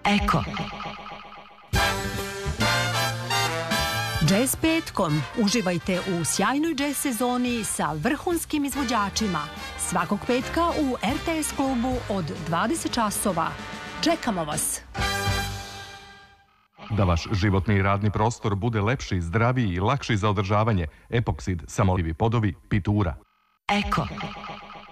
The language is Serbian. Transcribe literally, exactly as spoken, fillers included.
Eko. Jazz petkom. Uživajte u sjajnoj jazz sezoni sa vrhunskim izvođačima. Svakog petka u er te es klubu od dvadeset časova. Čekamo vas! Da vaš životni i radni prostor bude lepši, zdraviji i lakši za održavanje, Epoksid, samolivi podovi, Pitura. Eko.